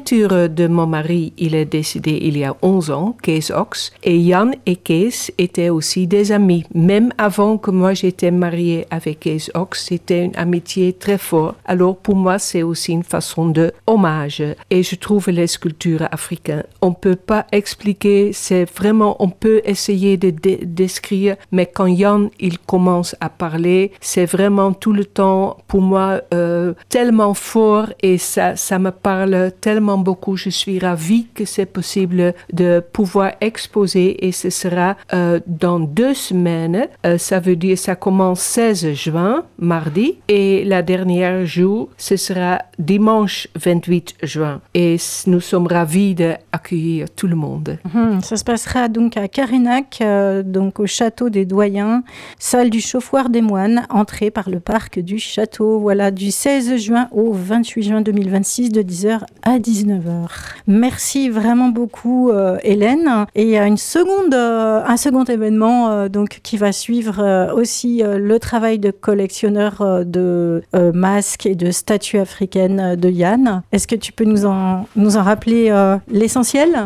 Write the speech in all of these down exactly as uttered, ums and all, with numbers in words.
culture de mon mari, il est décédé il y a onze ans, Kees Ox, et Jan et Kees étaient aussi des amis. Même avant que moi j'étais mariée avec Kees Ox, c'était une amitié très forte. Alors pour moi, c'est aussi une façon de hommage. Et je trouve les sculptures africaines, on peut pas expliquer, c'est vraiment, on peut essayer de dé- décrire, mais quand Jan, il commence à parler, c'est vraiment tout le temps, pour moi, euh, tellement fort et ça, ça me parle tellement beaucoup. Je suis ravie que c'est possible de pouvoir exposer et ce sera euh, dans deux semaines. Euh, ça veut dire ça commence seize juin, mardi, et la dernière jour, ce sera dimanche vingt-huit juin. Et nous sommes ravis d'accueillir tout le monde. Mmh, ça se passera donc à Carénac, euh, donc au château des Doyens, salle du Chauffoir des Moines, entrée par le parc du château. Voilà, du seize juin au vingt-huit juin deux mille vingt-six, de dix heures à dix-neuf heures. Merci vraiment beaucoup, euh, Hélène. Et il y a une seconde, euh, un second événement euh, donc, qui va suivre euh, aussi euh, le travail de collectionneur euh, de euh, masques et de statues africaines de Yann. Est-ce que tu peux nous en, nous en rappeler euh, l'essentiel ?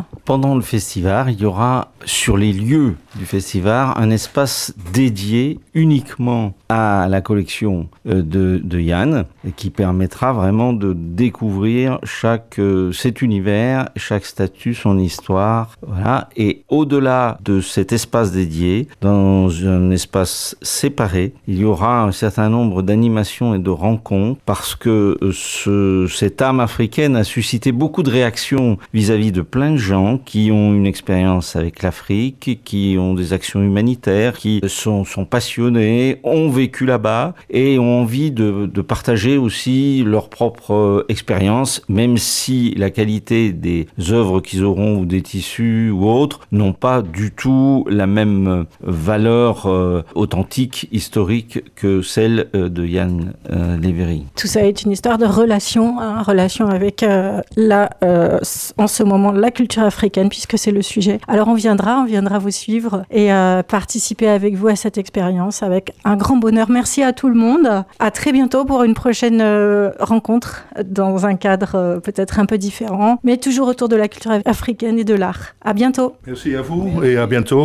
Pendant le festival, il y aura sur les lieux du festival un espace dédié uniquement à la collection de, de Yann, qui permettra vraiment de découvrir chaque euh, cet univers, chaque statue, son histoire, voilà. Et au-delà de cet espace dédié, dans un espace séparé, il y aura un certain nombre d'animations et de rencontres, parce que ce, cette âme africaine a suscité beaucoup de réactions vis-à-vis de plein de gens qui ont une expérience avec l'Afrique, qui ont des actions humanitaires, qui sont, sont passionnés, ont vécu là-bas et ont envie de, de partager aussi leur propre expérience, même si la qualité des œuvres qu'ils auront ou des tissus ou autres n'ont pas du tout la même valeur euh, authentique, historique que celle euh, de Yann euh, Léveri. Tout ça est une histoire de relation, hein, relation avec euh, la, euh, en ce moment la culture africaine, puisque c'est le sujet. Alors on viendra, on viendra vous suivre et euh, participer avec vous à cette expérience avec un grand bonheur. Merci à tout le monde. À très bientôt pour une prochaine euh, rencontre dans un cadre euh, peut-être un peu différent, mais toujours autour de la culture africaine et de l'art. À bientôt. Merci à vous et à bientôt.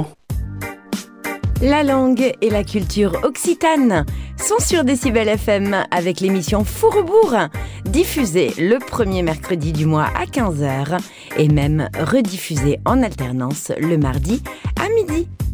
La langue et la culture occitane sont sur Décibel F M avec l'émission Fourrebourg, diffusée le premier mercredi du mois à quinze heures et même rediffusée en alternance le mardi à midi.